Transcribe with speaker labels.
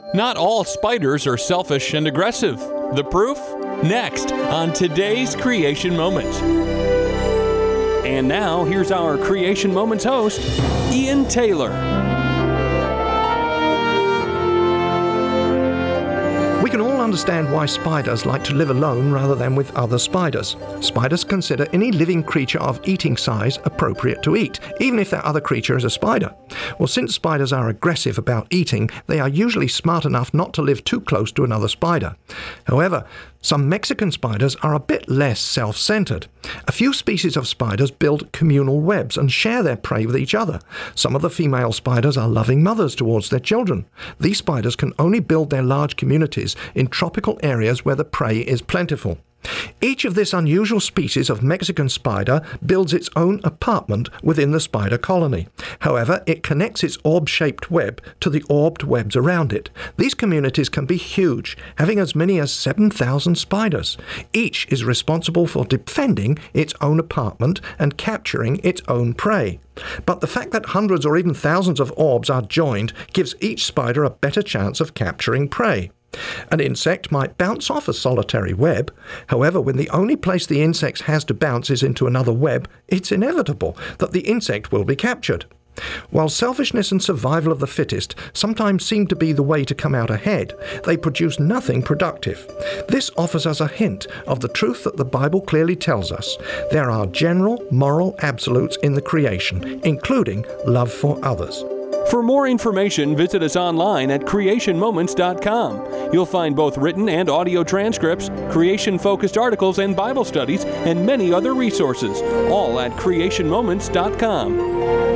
Speaker 1: Not all spiders are selfish and aggressive. The proof? Next on today's Creation Moment. And now, here's our Creation Moments host, Ian Taylor.
Speaker 2: We can all understand why spiders like to live alone rather than with other spiders. Spiders consider any living creature of eating size appropriate to eat, even if that other creature is a spider. Well, since spiders are aggressive about eating, they are usually smart enough not to live too close to another spider. However, some Mexican spiders are a bit less self-centered. A few species of spiders build communal webs and share their prey with each other. Some of the female spiders are loving mothers towards their children. These spiders can only build their large communities in tropical areas where the prey is plentiful. Each of this unusual species of Mexican spider builds its own apartment within the spider colony. However, it connects its orb-shaped web to the orbed webs around it. These communities can be huge, having as many as 7,000 spiders. Each is responsible for defending its own apartment and capturing its own prey. But the fact that hundreds or even thousands of orbs are joined gives each spider a better chance of capturing prey. An insect might bounce off a solitary web. However, when the only place the insect has to bounce is into another web, it's inevitable that the insect will be captured. While selfishness and survival of the fittest sometimes seem to be the way to come out ahead, they produce nothing productive. This offers us a hint of the truth that the Bible clearly tells us. There are general moral absolutes in the creation, including love for others.
Speaker 1: For more information, visit us online at creationmoments.com. You'll find both written and audio transcripts, creation-focused articles and Bible studies, and many other resources, all at creationmoments.com.